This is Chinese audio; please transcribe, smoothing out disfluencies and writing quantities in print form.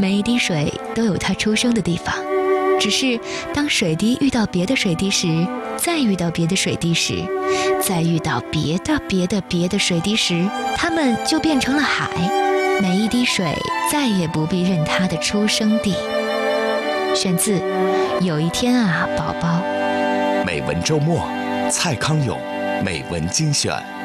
每一滴水都有它出生的地方，只是当水滴遇到别的水滴时，再遇到别的水滴时，再遇到别的水滴时，它们就变成了海。每一滴水再也不必认它的出生地。选自《有一天啊，宝宝》。 美文周末，蔡康永美文精选。